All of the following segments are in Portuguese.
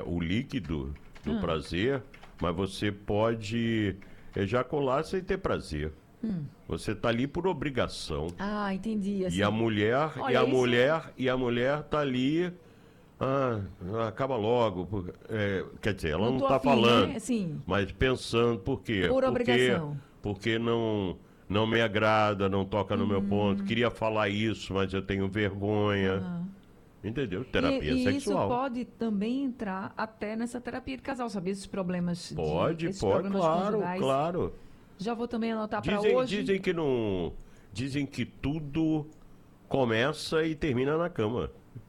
o líquido do prazer, mas você pode ejacular sem ter prazer. Você tá ali por obrigação. Ah, entendi. Assim. E a mulher, Olha, e a mulher tá ali, acaba logo. Quer dizer, ela não tá afim, falando, né? Sim. mas pensando por quê? Por obrigação. Porque não me agrada, não toca no meu ponto. Queria falar isso, mas eu tenho vergonha. Entendeu? Terapia e sexual. isso pode também entrar até nessa terapia de casal, sabe? Esses problemas Pode, esses problemas conjugais. claro. Já vou também anotar para hoje. Dizem que não. Dizem que tudo começa e termina na cama.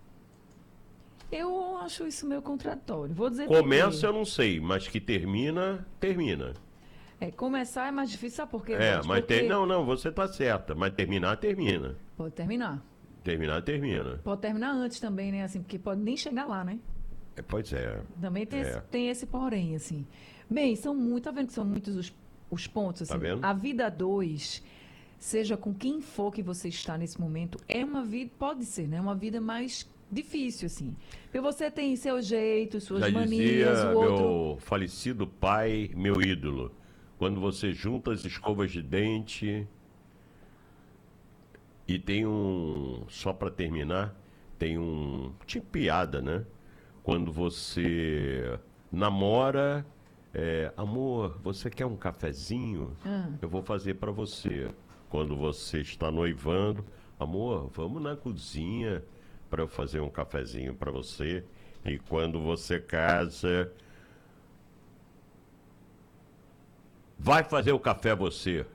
Eu acho isso meio contraditório. Vou dizer Começa, eu não sei, mas que termina. Começar é mais difícil, sabe por quê? Mas porque... Não, você tá certa, mas terminar. Pode terminar. Termina. Pode terminar antes também, né? Assim, porque pode nem chegar lá, né? Pois é. Também tem esse porém, assim. Bem, tá vendo que são muitos os pontos, assim. Tá vendo? A vida 2, seja com quem for que você está nesse momento, é uma vida, pode ser, né? Uma vida mais difícil, assim. Porque você tem seu jeito, suas Já manias, dizia o outro... meu falecido pai, meu ídolo. Quando você junta as escovas de dente... E tem só para terminar, tem tipo piada, né? Quando você namora, amor, você quer um cafezinho? Eu vou fazer para você. Quando você está noivando, amor, vamos na cozinha para eu fazer um cafezinho para você. E quando você casa, vai fazer o café você.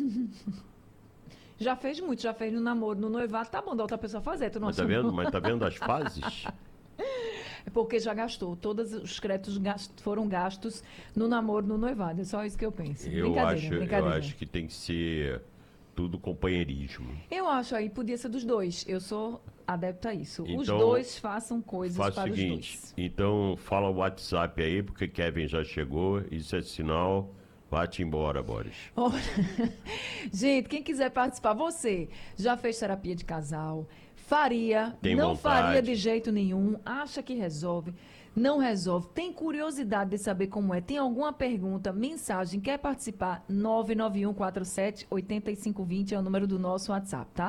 Já fez muito, já fez no namoro, no noivado, tá bom, da outra pessoa fazer. Tu não Mas tá vendo as fases? É porque já gastou, todos os créditos foram gastos no namoro, no noivado, é só isso que eu penso. Eu acho que tem que ser tudo companheirismo. Eu acho aí, podia ser dos dois, eu sou adepta a isso. Então, os dois façam coisas para o seguinte, os dois. Então fala o WhatsApp aí, porque Kevin já chegou, isso é sinal... Vai-te embora, Boris. Gente, quem quiser participar, você já fez terapia de casal? Faria? Tem não vontade. faria de jeito nenhum? Acha que resolve? Não resolve? Tem curiosidade de saber como é? Tem alguma pergunta, mensagem, quer participar? 99147-8520 é o número do nosso WhatsApp, tá?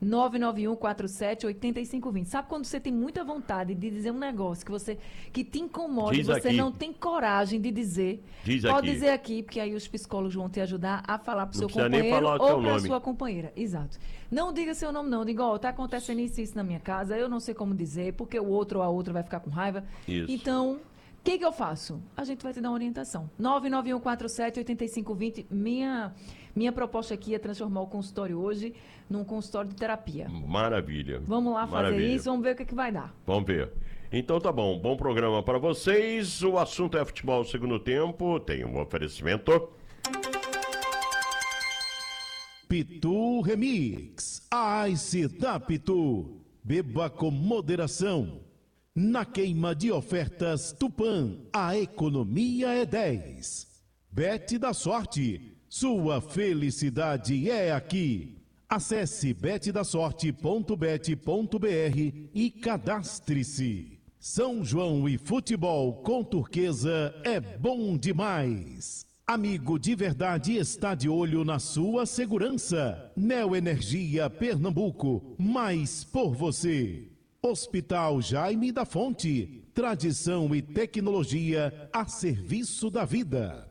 99147-8520. Sabe quando você tem muita vontade de dizer um negócio que te incomoda e você não tem coragem de dizer? Pode dizer aqui, porque aí os psicólogos vão te ajudar a falar pro seu companheiro ou pra sua companheira. Exato. Não diga seu nome não, diga, tá acontecendo isso na minha casa, eu não sei como dizer, porque o outro ou a outra vai ficar com raiva. Isso. Então, o que eu faço? A gente vai te dar uma orientação. 99147-8520. Minha proposta aqui é transformar o consultório hoje num consultório de terapia. Maravilha. Vamos lá fazer isso, vamos ver o que vai dar. Vamos ver. Então tá bom, bom programa para vocês. O assunto é futebol segundo tempo. Tem um oferecimento. Pitu Remix. Ice da Pitu. Beba com moderação. Na queima de ofertas Tupã, a economia é 10. Bet da Sorte, sua felicidade é aqui. Acesse betdasorte.bet.br e cadastre-se. São João e futebol com Turquesa é bom demais. Amigo de verdade está de olho na sua segurança. Neoenergia Pernambuco, mais por você. Hospital Jaime da Fonte, tradição e tecnologia a serviço da vida.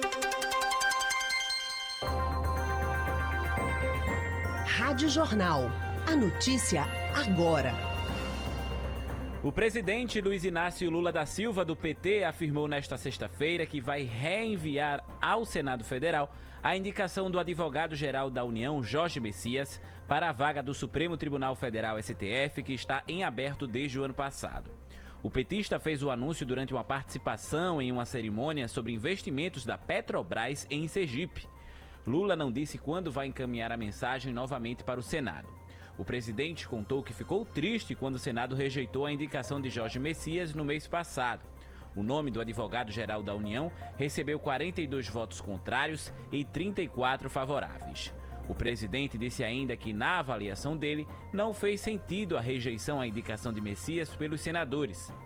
Rádio Jornal, a notícia agora. O presidente Luiz Inácio Lula da Silva, do PT, afirmou nesta sexta-feira que vai reenviar ao Senado Federal a indicação do advogado-geral da União, Jorge Messias, para a vaga do Supremo Tribunal Federal, STF, que está em aberto desde o ano passado. O petista fez o anúncio durante uma participação em uma cerimônia sobre investimentos da Petrobras em Sergipe. Lula não disse quando vai encaminhar a mensagem novamente para o Senado. O presidente contou que ficou triste quando o Senado rejeitou a indicação de Jorge Messias no mês passado. O nome do advogado-geral da União recebeu 42 votos contrários e 34 favoráveis. O presidente disse ainda que, na avaliação dele, não fez sentido a rejeição à indicação de Messias pelos senadores.